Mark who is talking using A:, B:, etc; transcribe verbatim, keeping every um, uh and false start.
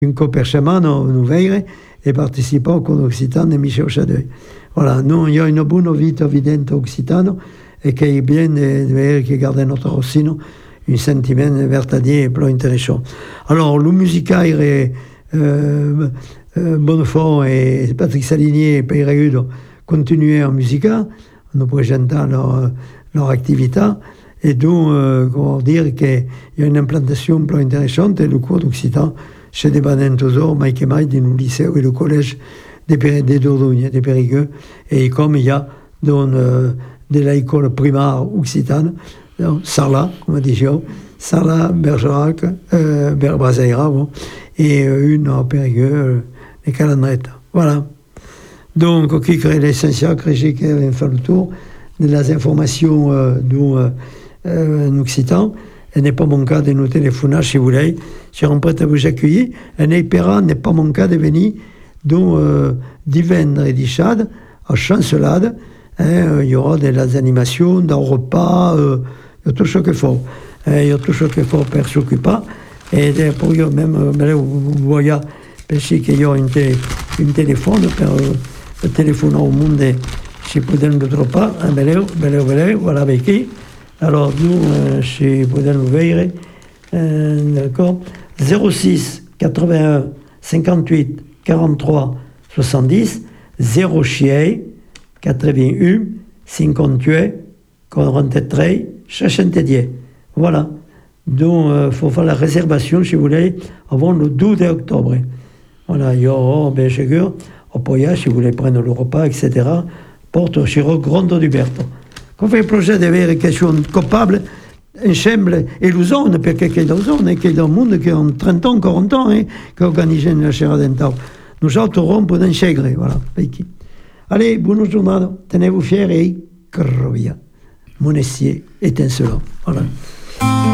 A: un coperchamano nous veille et participa au cours occitan de Michel Chadeuil. Voilà, nous, il y a une bonne vie évidente occitano et qui est bien de, de voir que garde notre Rossino un sentiment vertadier et plus intéressant. Alors, le musicaire est euh, euh, Bonnefond et Patrick Salinier et Pierre Agudo continuer en musica, nous présentant leur, leur activité, et donc, euh, comment dire qu'il y a une implantation plus intéressante et le cours d'occitan chez des badins toujours, Mike et Mike, dans le lycée et le collège des, des Dordogne, des Périgueux, et comme il y a dans euh, de l'école primaire occitane, Sarlat, comme disons, Sarlat, Bergerac, euh, Braseira, bon, et euh, une à Périgueux, euh, les Calandrettes. Voilà. Donc, qui crée l'essentiel, crée qui a fait le tour de les informations euh, nous, euh, euh, en occitan. Ce n'est pas mon cas de nous téléphoner si vous voulez. Je suis prêt à vous accueillir. Et n'est pas mon cas de venir donc, euh, divendre et d'Ichad à Chancelade. Hein, il y aura des animations, des repas, euh, il y a tout ce qu'il faut. Il y a tout ce qu'il faut pour s'occuper. Et pour même, euh, vous voyez, parce qu'il y a un, télé, un téléphone pour euh, téléphoner au monde si vous ne le trouvez pas. Voilà avec qui. Alors, nous, euh, chez Boudin Louveire, euh, d'accord, zéro six quatre-vingt-un cinquante-huit quarante-trois soixante-dix, zéro six quatre-vingt-un cinquante-huit quarante-trois soixante-dix. Voilà. Donc, il euh, faut faire la réservation, si vous voulez, avant le douze octobre. Voilà, il y aura, bien sûr, au Poya, si vous voulez prendre le repas, et cetera, porte chez Grondo d'Uberto. Quand on fait le projet de faire quelque chose de coupable, ensemble, et l'usone, parce qu'il y a des zones, qu'il y a dans le monde qui ont trente ans, quarante ans, hein, qui organisent la chair dentale. Nous autres, on peut intégrer, voilà. Allez, bonne journée, tenez-vous fiers et crovia. Mon essier étincelant. Voilà.